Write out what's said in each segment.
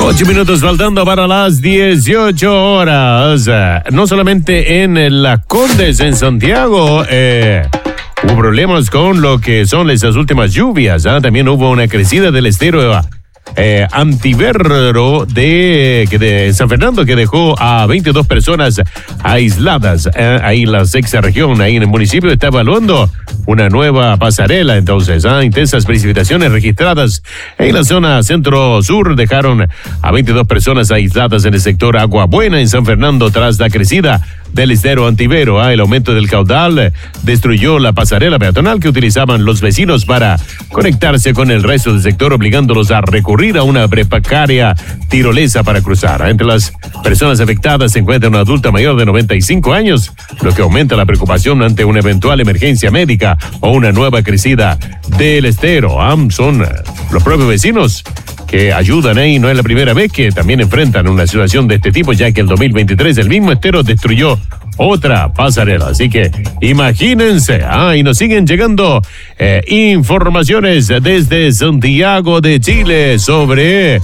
8 minutos faltando para las 18 horas. No solamente en Las Condes, en Santiago, hubo problemas con lo que son esas últimas lluvias. También hubo una crecida del estero Antiberro de San Fernando, que dejó a 22 personas aisladas. Ahí la sexta región, ahí en el municipio, está evaluando una nueva pasarela. Entonces, intensas precipitaciones registradas en la zona centro-sur dejaron a 22 personas aisladas en el sector Agua Buena, en San Fernando, tras la crecida del estero Antivero. El aumento del caudal destruyó la pasarela peatonal que utilizaban los vecinos para conectarse con el resto del sector, obligándolos a recurrir a una precaria tirolesa para cruzar. Entre las personas afectadas se encuentra una adulta mayor de 95 años, lo que aumenta la preocupación ante una eventual emergencia médica o una nueva crecida del estero. Son los propios vecinos que ayudan ahí. No es la primera vez que también enfrentan una situación de este tipo, ya que el 2023 el mismo estero destruyó otra pasarela. Así que imagínense. Y nos siguen llegando informaciones desde Santiago de Chile sobre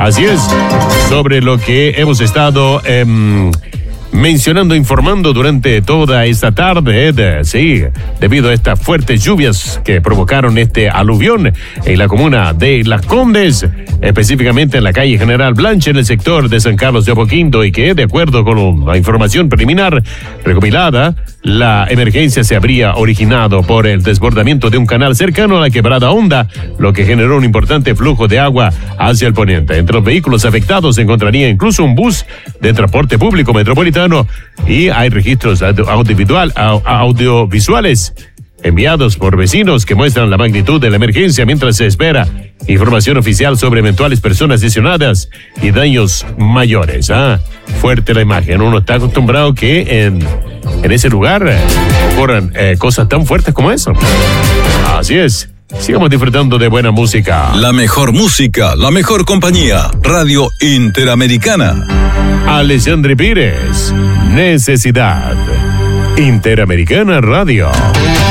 lo que hemos estado mencionando, informando durante toda esta tarde, debido a estas fuertes lluvias que provocaron este aluvión en la comuna de Las Condes, específicamente en la calle General Blanche, en el sector de San Carlos de Apoquindo, y que, de acuerdo con la información preliminar recopilada, la emergencia se habría originado por el desbordamiento de un canal cercano a la Quebrada Honda, lo que generó un importante flujo de agua hacia el poniente. Entre los vehículos afectados se encontraría incluso un bus de transporte público metropolitano, y hay registros audiovisuales enviados por vecinos que muestran la magnitud de la emergencia, mientras se espera información oficial sobre eventuales personas lesionadas y daños mayores. Fuerte la imagen. Uno está acostumbrado que en ese lugar ocurran cosas tan fuertes como eso. Así es. Sigamos disfrutando de buena música. La mejor música, la mejor compañía. Radio Interamericana. Alessandri Pires, Necesidad. Interamericana Radio.